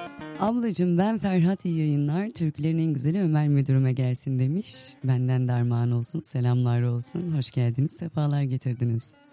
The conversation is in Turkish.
Ablacığım ben Ferhat, iyi yayınlar. Türkülerin en güzeli Ömer müdürüme gelsin demiş. Benden de armağan olsun, selamlar olsun. Hoş geldiniz, sefalar getirdiniz.